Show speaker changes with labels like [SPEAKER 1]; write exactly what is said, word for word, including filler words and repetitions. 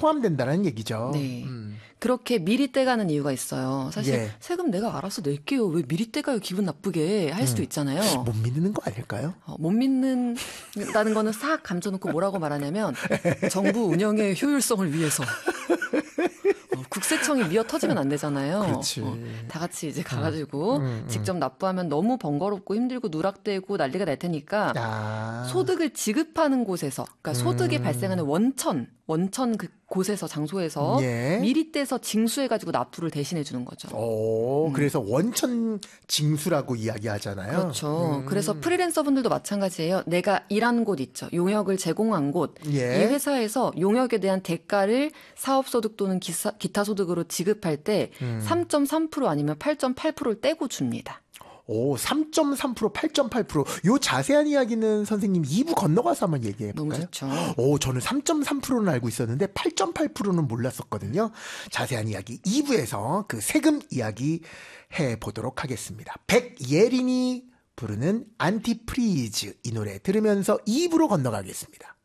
[SPEAKER 1] 포함된다는 얘기죠.
[SPEAKER 2] 네.
[SPEAKER 1] 음.
[SPEAKER 2] 그렇게 미리 떼가는 이유가 있어요. 사실
[SPEAKER 1] 예.
[SPEAKER 2] 세금 내가 알아서 낼게요. 왜 미리 떼가요? 기분 나쁘게 할 수도
[SPEAKER 1] 음.
[SPEAKER 2] 있잖아요.
[SPEAKER 1] 못 믿는 거 아닐까요?
[SPEAKER 2] 어, 못 믿는다는 거는 싹 감춰놓고 뭐라고 말하냐면 정부 운영의 효율성을 위해서. 어, 국세청이 미어 터지면 안 되잖아요.
[SPEAKER 1] 그렇지.
[SPEAKER 2] 어, 다 같이 이제 가가지고
[SPEAKER 1] 음, 음, 음.
[SPEAKER 2] 직접 납부하면 너무 번거롭고 힘들고 누락되고 난리가 날 테니까
[SPEAKER 1] 아.
[SPEAKER 2] 소득을 지급하는 곳에서, 그러니까 소득이
[SPEAKER 1] 음.
[SPEAKER 2] 발생하는 원천, 원천 그 곳에서 장소에서
[SPEAKER 1] 예.
[SPEAKER 2] 미리 떼서 징수해가지고 납부를 대신해 주는 거죠.
[SPEAKER 1] 오,
[SPEAKER 2] 음.
[SPEAKER 1] 그래서 원천 징수라고 이야기하잖아요.
[SPEAKER 2] 그렇죠.
[SPEAKER 1] 음.
[SPEAKER 2] 그래서 프리랜서분들도 마찬가지예요. 내가 일한 곳 있죠. 용역을 제공한 곳.
[SPEAKER 1] 예.
[SPEAKER 2] 이 회사에서 용역에 대한 대가를 사업소득 또는 기사, 기타 소득으로 지급할 때
[SPEAKER 1] 음.
[SPEAKER 2] 삼 점 삼 퍼센트 아니면 팔 점 팔 퍼센트를 떼고 줍니다.
[SPEAKER 1] 오, 삼 점 삼 퍼센트, 팔 점 팔 퍼센트. 요 자세한 이야기는 선생님 이 부 건너가서 한번 얘기해
[SPEAKER 2] 너무
[SPEAKER 1] 볼까요?
[SPEAKER 2] 좋죠.
[SPEAKER 1] 오, 저는 삼 점 삼 퍼센트는 알고 있었는데 팔 점 팔 퍼센트는 몰랐었거든요. 자세한 이야기 이 부에서 그 세금 이야기 해 보도록 하겠습니다. 백예린이 부르는 안티프리즈 이 노래 들으면서 이 부로 건너가겠습니다.